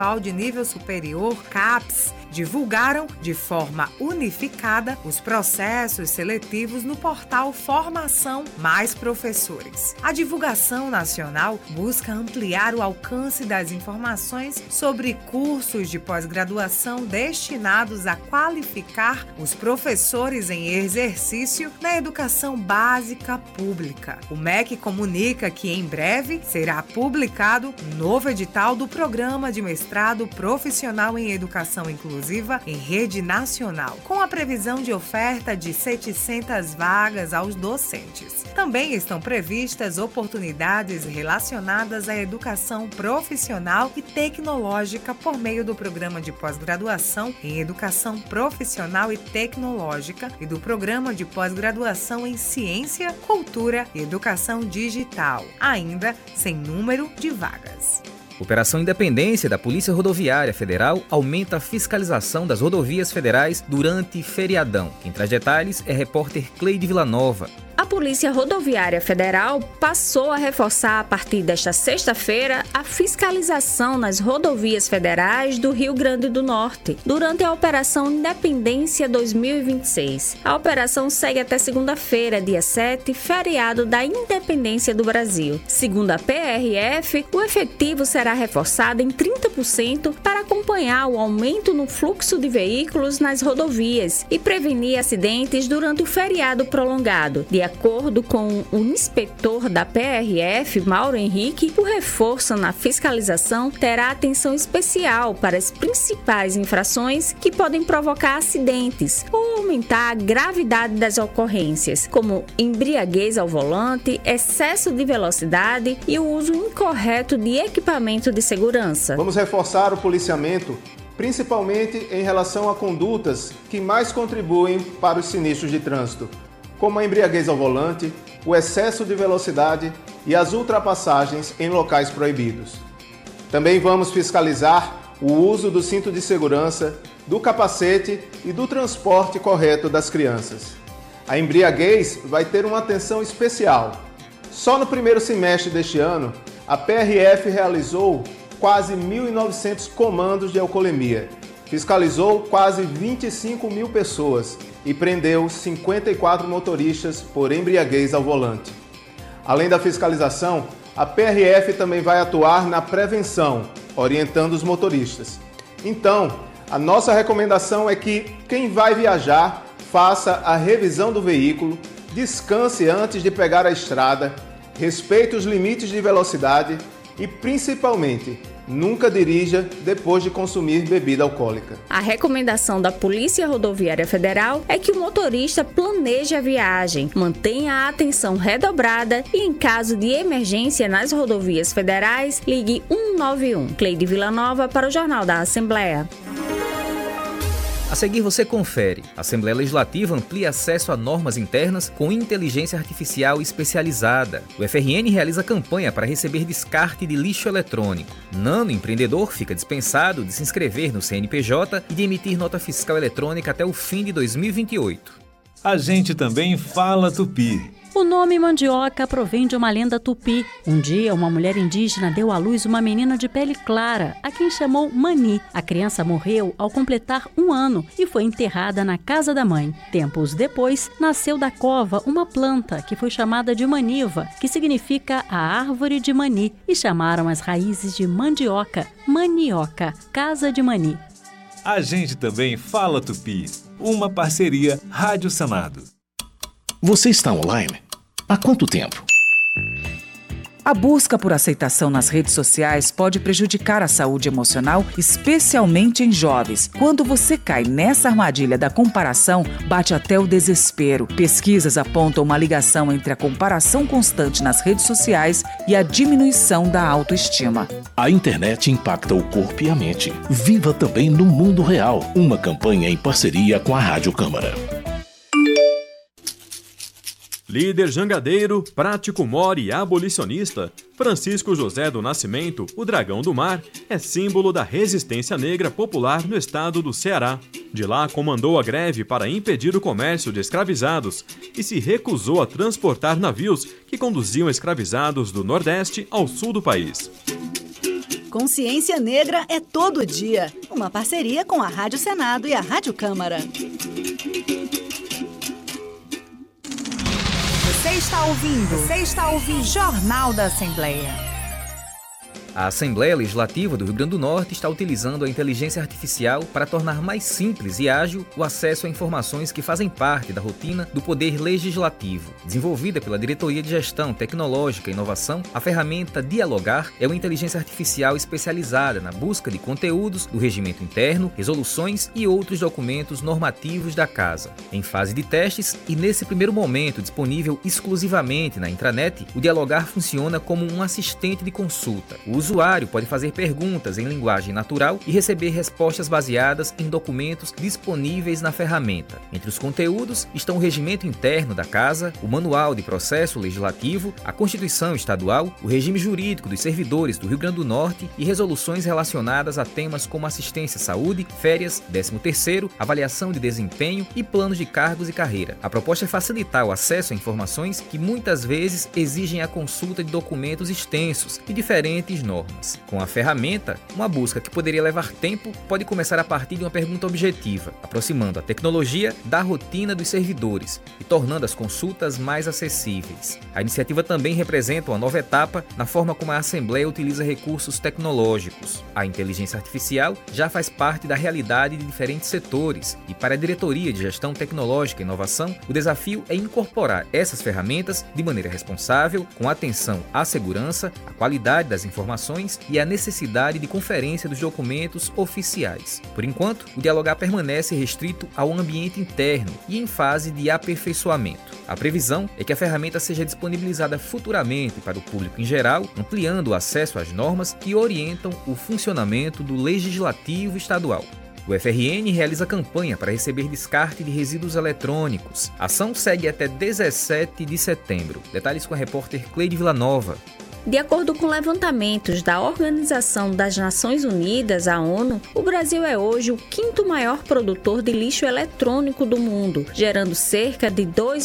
de Nível Superior, CAPES, divulgaram de forma unificada os processos seletivos no portal Formação Mais Professores. A divulgação nacional busca ampliar o alcance das informações sobre cursos de pós-graduação destinados a qualificar os professores em exercício na educação básica pública. O MEC comunica que em breve será publicado um novo edital do Programa de Mestrado Profissional em Educação Inclusiva em rede nacional, com a previsão de oferta de 700 vagas aos docentes. Também estão previstas oportunidades relacionadas à educação profissional e tecnológica por meio do Programa de Pós-Graduação em Educação Profissional e Tecnológica e do Programa de Pós-Graduação em Ciência, Cultura e Educação Digital, ainda sem número de vagas. Operação Independência da Polícia Rodoviária Federal aumenta a fiscalização das rodovias federais durante feriadão. Quem traz detalhes é repórter Cleide Villanova. A Polícia Rodoviária Federal passou a reforçar a partir desta sexta-feira a fiscalização nas rodovias federais do Rio Grande do Norte, durante a Operação Independência 2026. A operação segue até segunda-feira, dia 7, feriado da Independência do Brasil. Segundo a PRF, o efetivo será reforçado em 30% para acompanhar o aumento no fluxo de veículos nas rodovias e prevenir acidentes durante o feriado prolongado. De acordo com o inspetor da PRF, Mauro Henrique, o reforço na fiscalização terá atenção especial para as principais infrações que podem provocar acidentes ou aumentar a gravidade das ocorrências, como embriaguez ao volante, excesso de velocidade e o uso incorreto de equipamento de segurança. Vamos reforçar o policiamento, principalmente em relação a condutas que mais contribuem para os sinistros de trânsito, como a embriaguez ao volante, o excesso de velocidade e as ultrapassagens em locais proibidos. Também vamos fiscalizar o uso do cinto de segurança, do capacete e do transporte correto das crianças. A embriaguez vai ter uma atenção especial. Só no primeiro semestre deste ano, a PRF realizou quase 1.900 comandos de alcoolemia, fiscalizou quase 25 mil pessoas e prendeu 54 motoristas por embriaguez ao volante. Além da fiscalização, a PRF também vai atuar na prevenção, orientando os motoristas. Então, a nossa recomendação é que quem vai viajar faça a revisão do veículo, descanse antes de pegar a estrada, respeite os limites de velocidade e, principalmente, nunca dirija depois de consumir bebida alcoólica. A recomendação da Polícia Rodoviária Federal é que o motorista planeje a viagem, mantenha a atenção redobrada e, em caso de emergência nas rodovias federais, ligue 191. Cleide Villanova para o Jornal da Assembleia. A seguir você confere. A Assembleia Legislativa amplia acesso a normas internas com inteligência artificial especializada. O FRN realiza campanha para receber descarte de lixo eletrônico. Nano empreendedor fica dispensado de se inscrever no CNPJ e de emitir nota fiscal eletrônica até o fim de 2028. A gente também fala tupi. O nome mandioca provém de uma lenda tupi. Um dia, uma mulher indígena deu à luz uma menina de pele clara, a quem chamou Mani. A criança morreu ao completar 1 ano e foi enterrada na casa da mãe. Tempos depois, nasceu da cova uma planta que foi chamada de maniva, que significa a árvore de Mani, e chamaram as raízes de mandioca, manioca, casa de Mani. A gente também fala tupi. Uma parceria Rádio Senado. Você está online? Há quanto tempo? A busca por aceitação nas redes sociais pode prejudicar a saúde emocional, especialmente em jovens. Quando você cai nessa armadilha da comparação, bate até o desespero. Pesquisas apontam uma ligação entre a comparação constante nas redes sociais e a diminuição da autoestima. A internet impacta o corpo e a mente. Viva também no mundo real. Uma campanha em parceria com a Rádio Câmara. Líder jangadeiro, prático mor e abolicionista, Francisco José do Nascimento, o Dragão do Mar, é símbolo da resistência negra popular no estado do Ceará. De lá, comandou a greve para impedir o comércio de escravizados e se recusou a transportar navios que conduziam escravizados do Nordeste ao Sul do país. Consciência Negra é todo dia. Uma parceria com a Rádio Senado e a Rádio Câmara. Você está ouvindo Jornal da Assembleia. A Assembleia Legislativa do Rio Grande do Norte está utilizando a inteligência artificial para tornar mais simples e ágil o acesso a informações que fazem parte da rotina do Poder Legislativo. Desenvolvida pela Diretoria de Gestão Tecnológica e Inovação, a ferramenta Dialogar é uma inteligência artificial especializada na busca de conteúdos do regimento interno, resoluções e outros documentos normativos da Casa. Em fase de testes e nesse primeiro momento disponível exclusivamente na intranet, o Dialogar funciona como um assistente de consulta. O usuário pode fazer perguntas em linguagem natural e receber respostas baseadas em documentos disponíveis na ferramenta. Entre os conteúdos estão o regimento interno da Casa, o manual de processo legislativo, a Constituição Estadual, o regime jurídico dos servidores do Rio Grande do Norte e resoluções relacionadas a temas como assistência à saúde, férias, 13º, avaliação de desempenho e planos de cargos e carreira. A proposta é facilitar o acesso a informações que muitas vezes exigem a consulta de documentos extensos e diferentes normas. Com a ferramenta, uma busca que poderia levar tempo pode começar a partir de uma pergunta objetiva, aproximando a tecnologia da rotina dos servidores e tornando as consultas mais acessíveis. A iniciativa também representa uma nova etapa na forma como a Assembleia utiliza recursos tecnológicos. A inteligência artificial já faz parte da realidade de diferentes setores e, para a Diretoria de Gestão Tecnológica e Inovação, o desafio é incorporar essas ferramentas de maneira responsável, com atenção à segurança, à qualidade das informações e a necessidade de conferência dos documentos oficiais. Por enquanto, o Dialogar permanece restrito ao ambiente interno e em fase de aperfeiçoamento. A previsão é que a ferramenta seja disponibilizada futuramente para o público em geral, ampliando o acesso às normas que orientam o funcionamento do Legislativo Estadual. O FRN realiza campanha para receber descarte de resíduos eletrônicos. A ação segue até 17 de setembro. Detalhes com a repórter Cleide Villanova. De acordo com levantamentos da Organização das Nações Unidas, a ONU, o Brasil é hoje o 5º maior produtor de lixo eletrônico do mundo, gerando cerca de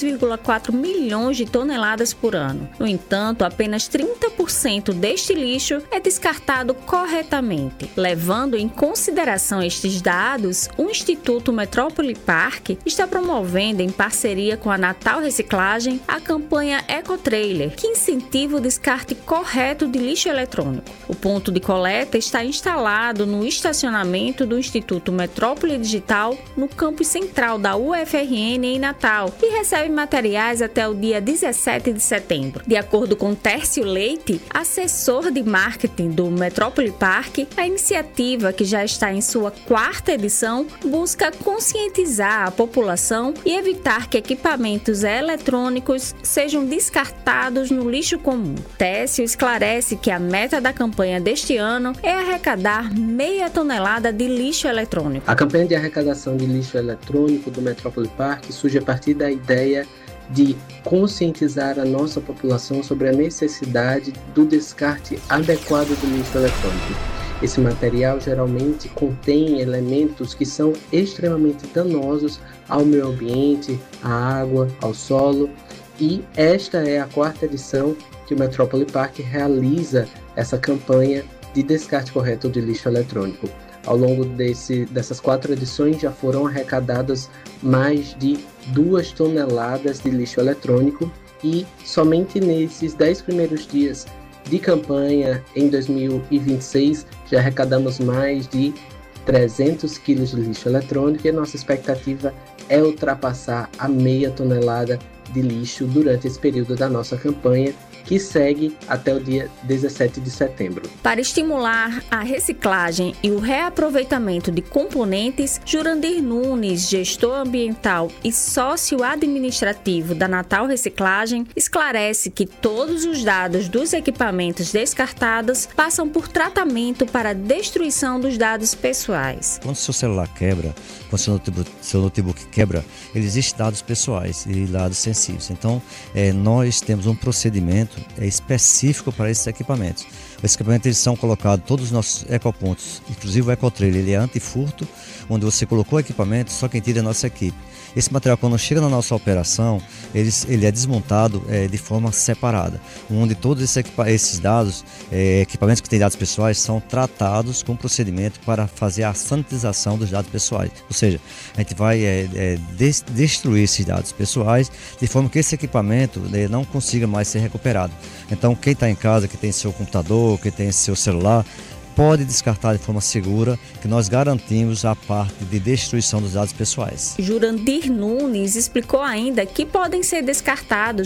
2,4 milhões de toneladas por ano. No entanto, apenas 30% deste lixo é descartado corretamente. Levando em consideração estes dados, o Instituto Metrópole Park está promovendo, em parceria com a Natal Reciclagem, a campanha Ecotrailer, que incentiva o descarte correto de lixo eletrônico. O ponto de coleta está instalado no estacionamento do Instituto Metrópole Digital, no campus central da UFRN em Natal, e recebe materiais até o dia 17 de setembro. De acordo com Tércio Leite, assessor de marketing do Metrópole Park, a iniciativa, que já está em sua 4ª edição, busca conscientizar a população e evitar que equipamentos eletrônicos sejam descartados no lixo comum. Tércio esclarece que a meta da campanha deste ano é arrecadar 0,5 tonelada de lixo eletrônico. A campanha de arrecadação de lixo eletrônico do Metrópole Park surge a partir da ideia de conscientizar a nossa população sobre a necessidade do descarte adequado do lixo eletrônico. Esse material geralmente contém elementos que são extremamente danosos ao meio ambiente, à água, ao solo, e esta é a 4ª edição que o Metrópole Park realiza essa campanha de descarte correto de lixo eletrônico. Ao longo dessas 4 edições já foram arrecadadas mais de 2 toneladas de lixo eletrônico, e somente nesses 10 primeiros dias de campanha em 2026 já arrecadamos mais de 300 quilos de lixo eletrônico, e a nossa expectativa é ultrapassar a 0,5 tonelada de lixo durante esse período da nossa campanha, que segue até o dia 17 de setembro. Para estimular a reciclagem e o reaproveitamento de componentes, Jurandir Nunes, gestor ambiental e sócio administrativo da Natal Reciclagem, esclarece que todos os dados dos equipamentos descartados passam por tratamento para destruição dos dados pessoais. Quando seu celular quebra, quando seu notebook quebra, existem dados pessoais e dados sensíveis. Então, nós temos um procedimento específico para esses equipamentos. Esses equipamentos eles são colocados, todos os nossos ecopontos, inclusive o ecotrailer, ele é anti-furto, onde você colocou o equipamento, só quem tira é a nossa equipe. Esse material, quando chega na nossa operação, ele é desmontado de forma separada, onde todos esses dados, equipamentos que têm dados pessoais, são tratados com procedimento para fazer a sanitização dos dados pessoais. Ou seja, a gente vai destruir esses dados pessoais de forma que esse equipamento não consiga mais ser recuperado. Então, quem está em casa, que tem seu computador, que tem seu celular, pode descartar de forma segura, que nós garantimos a parte de destruição dos dados pessoais. Jurandir Nunes explicou ainda que podem ser descartados